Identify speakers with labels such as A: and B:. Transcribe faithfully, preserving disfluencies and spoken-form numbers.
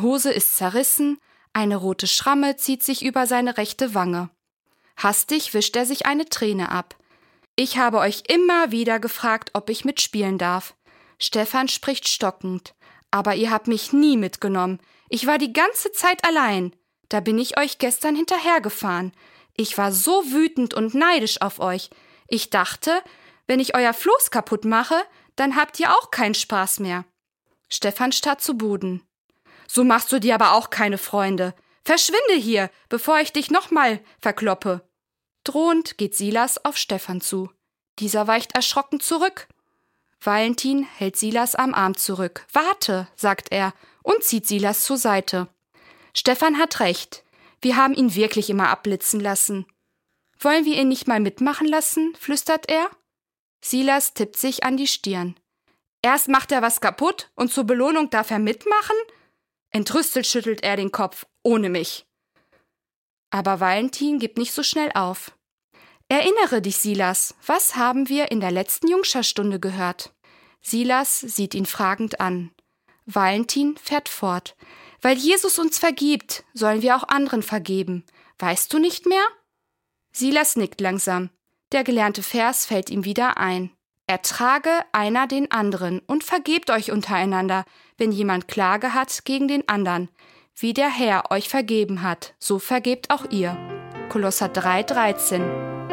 A: Hose ist zerrissen, eine rote Schramme zieht sich über seine rechte Wange. Hastig wischt er sich eine Träne ab. »Ich habe euch immer wieder gefragt, ob ich mitspielen darf.« Stefan spricht stockend. »Aber ihr habt mich nie mitgenommen. Ich war die ganze Zeit allein. Da bin ich euch gestern hinterhergefahren. Ich war so wütend und neidisch auf euch. Ich dachte, wenn ich euer Floß kaputt mache, dann habt ihr auch keinen Spaß mehr.« Stefan starrt zu Boden. »So machst du dir aber auch keine Freunde. Verschwinde hier, bevor ich dich nochmal verkloppe.« Drohend geht Silas auf Stefan zu. Dieser weicht erschrocken zurück. Valentin hält Silas am Arm zurück. »Warte«, sagt er und zieht Silas zur Seite. Stefan hat recht. Wir haben ihn wirklich immer abblitzen lassen. »Wollen wir ihn nicht mal mitmachen lassen?«, flüstert er. Silas tippt sich an die Stirn. »Erst macht er was kaputt und zur Belohnung darf er mitmachen?« Entrüstet schüttelt er den Kopf. »Ohne mich.« Aber Valentin gibt nicht so schnell auf. »Erinnere dich, Silas, was haben wir in der letzten Jungscha-Stunde gehört?« Silas sieht ihn fragend an. Valentin fährt fort. »Weil Jesus uns vergibt, sollen wir auch anderen vergeben. Weißt du nicht mehr?« Silas nickt langsam. Der gelernte Vers fällt ihm wieder ein. »Ertrage einer den anderen und vergebt euch untereinander, wenn jemand Klage hat gegen den anderen. Wie der Herr euch vergeben hat, so vergebt auch ihr.« Kolosser drei, dreizehn.